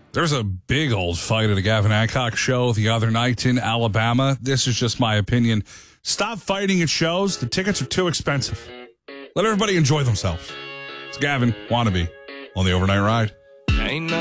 There's a big old fight at a Gavin Hancock show the other night in Alabama. This is just my opinion. Stop fighting at shows. The tickets are too expensive. Let everybody enjoy themselves. It's Gavin Wannabe on the Overnight Ride. Ain't